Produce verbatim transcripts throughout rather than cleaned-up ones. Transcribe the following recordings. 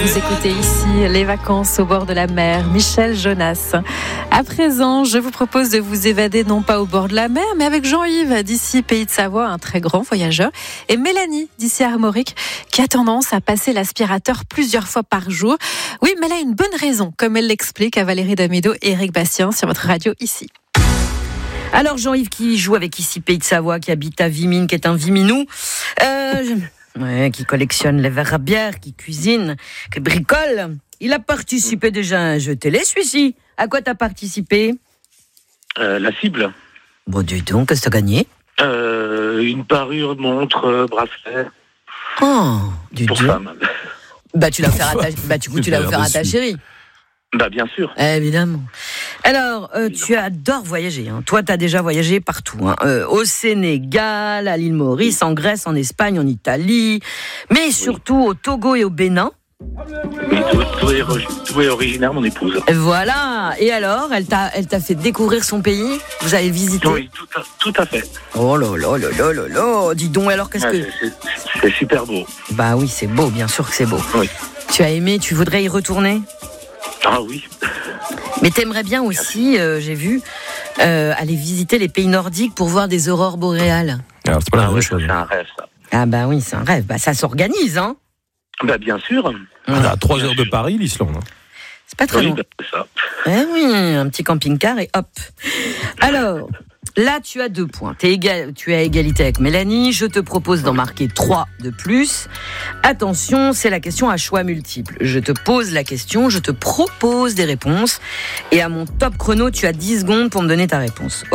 Vous écoutez ici Les Vacances au bord de la mer, Michel Jonas. À présent, je vous propose de vous évader non pas au bord de la mer, mais avec Jean-Yves d'ici Pays de Savoie, un très grand voyageur, et Mélanie d'ici Armorique, qui a tendance à passer l'aspirateur plusieurs fois par jour. Oui, mais elle a une bonne raison, comme elle l'explique à Valérie Damido et Eric Bastien sur votre radio ici. Alors Jean-Yves qui joue avec ici Pays de Savoie, qui habite à Vimines, qui est un Viminou, euh, ouais, qui collectionne les verres à bière, qui cuisine, qui bricole. Il a participé déjà à un jeu télé, celui-ci. À quoi t'as participé ? euh, La cible. Bon, dis donc, qu'est-ce que t'as gagné ? euh, Une parure, montre, euh, bracelet. Oh, dis pour donc. femme. Bah tu l'as offert à ta, bah, du coup, tu l'as offert à ta chérie. Bah bien sûr. Évidemment. Alors, euh, tu adores voyager. Hein. Toi, tu as déjà voyagé partout. Hein. Euh, au Sénégal, à l'île Maurice, en Grèce, en Espagne, en Italie, mais surtout au Togo et au Bénin. Oui, tout, tout, est, tout est originaire, mon épouse. Voilà. Et alors, elle t'a, elle t'a fait découvrir son pays ? Vous avez visité ? Oui, tout à, tout à fait. Oh là là là là là là. Dis donc, alors qu'est-ce ouais, que... C'est, c'est, c'est super beau. Bah oui, c'est beau, bien sûr que c'est beau. Oui. Tu as aimé, tu voudrais y retourner ? Ah oui. Mais t'aimerais bien aussi, euh, j'ai vu, euh, aller visiter les pays nordiques pour voir des aurores boréales. Alors, c'est pas la Ah même ouais, chose. c'est un rêve, ça. Ah bah oui, c'est un rêve. Bah ça s'organise, hein. Bah bien sûr. À trois heures de Paris, l'Islande. C'est pas très Oui, long. bah, c'est ça. Eh oui, un petit camping-car et hop. Alors, là, tu as deux points. T'es égal, tu es à égalité avec Mélanie. Je te propose d'en marquer trois de plus. Attention, c'est la question à choix multiples. Je te pose la question, je te propose des réponses. Et à mon top chrono, tu as dix secondes pour me donner ta réponse. Ok ?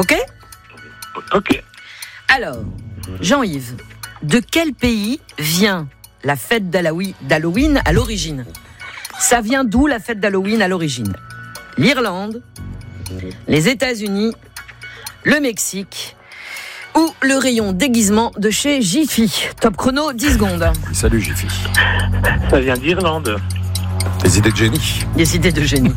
Ok. Alors, Jean-Yves, de quel pays vient la fête d'Halloween à l'origine ? Ça vient d'où la fête d'Halloween à l'origine ? L'Irlande, les États-Unis, le Mexique ou le rayon déguisement de chez Jiffy. Top chrono, dix secondes. Salut, Jiffy. Ça vient d'Irlande. Des idées de génie. Des idées de génie.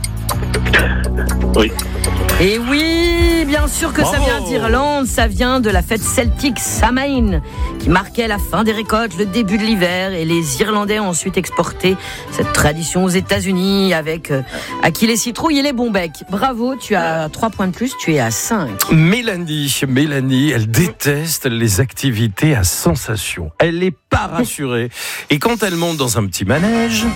Oui. Et oui, bien sûr que ça Bravo. vient d'Irlande, ça vient de la fête celtique Samhain, qui marquait la fin des récoltes, le début de l'hiver, et les Irlandais ont ensuite exporté cette tradition aux États-Unis avec euh, à qui les citrouilles et les bons becs. Bravo, tu as trois points de plus, tu es à cinq. Mélanie, Mélanie, elle déteste les activités à sensation. Elle n'est pas rassurée. Et quand elle monte dans un petit manège,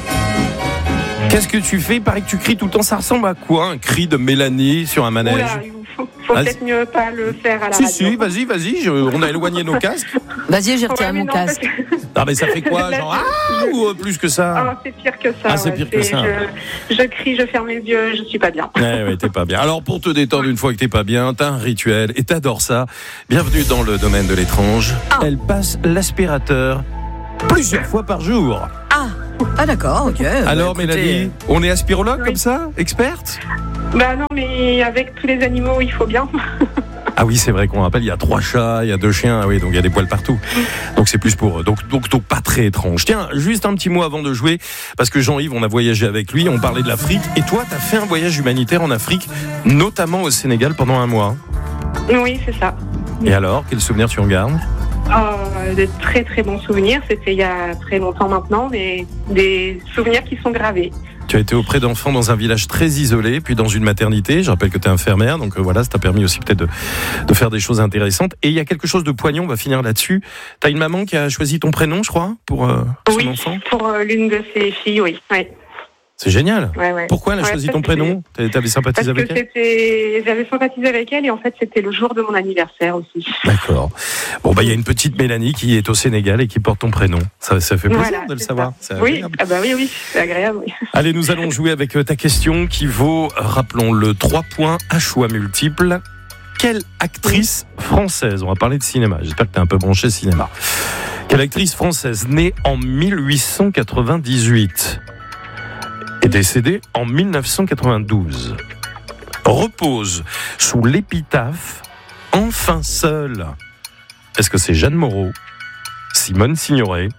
qu'est-ce que tu fais ? Il paraît que tu cries tout le temps. Ça ressemble à quoi, un cri de Mélanie sur un manège ? Oula, il faut, faut Vas-y. peut-être mieux pas le faire à la Si, radio. si, vas-y, vas-y. je- on a éloigné nos casques. Vas-y, j'ai retiré Ouais, mais mon non, casque. parce que- Ah, mais ça fait quoi ? Genre, ah, ou euh, plus que ça ? Ah, c'est pire que ça. Ah, c'est ouais. pire que ça. Je, je crie, je ferme les yeux, je suis pas bien. Ouais, ouais, t'es pas bien. Alors, pour te détendre une fois que t'es pas bien, t'as un rituel et t'adores ça. Bienvenue dans le domaine de l'étrange. Ah. Elle passe l'aspirateur plusieurs fois par jour. Ah, ah d'accord, ok. Alors, Bah, écoutez, Mélanie, on est aspirologue Oui. comme ça ? Experte ? Bah non, mais avec tous les animaux, il faut bien. Ah oui, c'est vrai qu'on rappelle, il y a trois chats, il y a deux chiens, ah oui, donc il y a des poils partout. Donc c'est plus pour eux. Donc, donc, donc pas très étrange. Tiens, juste un petit mot avant de jouer, parce que Jean-Yves, on a voyagé avec lui, on parlait de l'Afrique, et toi, t'as fait un voyage humanitaire en Afrique, notamment au Sénégal pendant un mois. Oui, c'est ça. Et alors, quel souvenir tu en gardes ? Euh, de très très bons souvenirs. C'était il y a très longtemps maintenant, mais des souvenirs qui sont gravés. Tu as été auprès d'enfants dans un village très isolé, puis dans une maternité. Je rappelle que tu es infirmière, donc euh, voilà, ça t'a permis aussi peut-être de, de faire des choses intéressantes. Et il y a quelque chose de poignant, on va finir là-dessus. Tu as une maman qui a choisi ton prénom, je crois, pour euh, son Oui, enfant. pour euh, l'une de ses filles, oui. Ouais. C'est génial. Ouais, ouais. Pourquoi elle a Ouais, choisi parce ton que prénom ? Tu avais Parce sympathisé que avec elle ? c'était, j'avais sympathisé avec elle et en fait c'était le jour de mon anniversaire aussi. D'accord. Bon, bah il y a une petite Mélanie qui est au Sénégal et qui porte ton prénom. Ça, ça fait plaisir Voilà, de le c'est savoir. ça. C'est Oui, agréable. ah bah oui, oui, c'est agréable. Oui. Allez, nous allons jouer avec ta question qui vaut, rappelons-le, trois points à choix multiples. Quelle actrice française, on va parler de cinéma, j'espère que tu es un peu branché cinéma. Quelle actrice française née en dix-huit cent quatre-vingt-dix-huit est décédée en dix-neuf cent quatre-vingt-douze repose sous l'épitaphe « Enfin seule ». Est-ce que c'est Jeanne Moreau, Simone Signoret,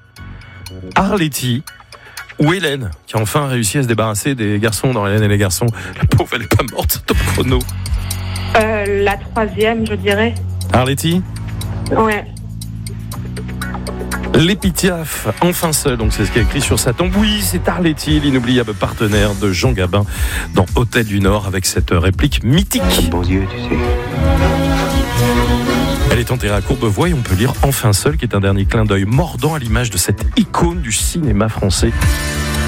Arletty ou Hélène, qui a enfin réussi à se débarrasser des garçons dans Hélène et les garçons? La pauvre, elle n'est pas morte, top chrono. Euh, la troisième, je dirais. Arletty? Ouais. L'épitaphe, enfin seul, donc c'est ce qui est écrit sur sa tombe. Oui, c'est Arletty, l'inoubliable partenaire de Jean Gabin dans Hôtel du Nord, avec cette réplique mythique. Beaux yeux, tu sais. Elle est enterrée à Courbevoie et on peut lire Enfin seul, qui est un dernier clin d'œil mordant à l'image de cette icône du cinéma français.